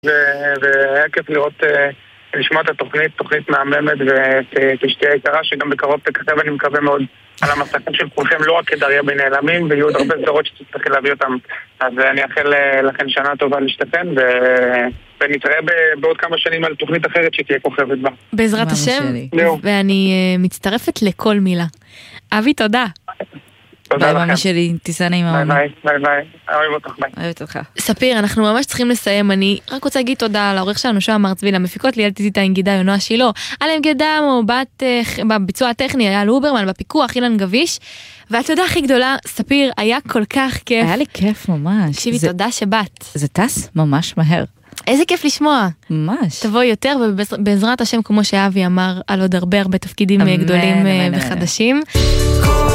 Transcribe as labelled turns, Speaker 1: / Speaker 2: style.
Speaker 1: והיה כיף לראות, לשמוע את התוכנית, תוכנית מהממת ותשתיה יקרה שגם בקרוב תכתב, אני מקווה מאוד, על המסכים של כולכם, לא רק כדריה בנעלמים, ויהיו עוד הרבה סדרות שתצטרכי להביא אותם. אז אני אאחל לכם שנה טובה להשתתן, ונתראה בעוד כמה שנים על תוכנית אחרת שתהיה כוכבת בה.
Speaker 2: בעזרת השם, ואני מצטרפת לכל מילה. אבי, תודה.
Speaker 3: ביי ממי שלי, טיסה נעימה.
Speaker 1: ביי, אוהב אותך, ביי.
Speaker 3: אוהבת אותך.
Speaker 2: ספיר, אנחנו ממש צריכים לסיים, אני רק רוצה להגיד תודה לעורך שלנו, שוהם מרצבי, למפיקות ליאל טיזיטה אינגידה, יונוע שילה, אלם גדמו, בביצוע הטכני, היה לוברמן, בפיקוח, אילן גביש, והתודה הכי גדולה, ספיר, היה כל כך כיף.
Speaker 3: היה לי כיף ממש.
Speaker 2: תקשיבי, תודה שבאת.
Speaker 3: זה טס ממש מהר.
Speaker 2: איזה כיף לשמוע.
Speaker 3: ממש.
Speaker 2: תבואי יותר, ובעזרת השם, כמו שאבי אמר, על עוד הרבה תפקידים גדולים וחדשים.